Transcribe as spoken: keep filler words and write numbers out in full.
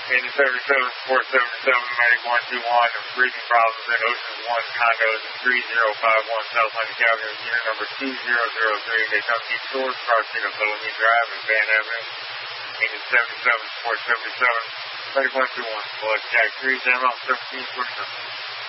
Engine seventy-seven, four seventy-seven, Medic one two one, breathing problems in Ocean one condos, three zero five one South Atlantic Avenue, unit number two zero zero three, Daytona Beach Shores, crossing of Bellamy Drive and Van Avenue. Engine seventy-seven, four seventy-seven, Medic one two one, select Jack three, demo, seventeen forty-seven.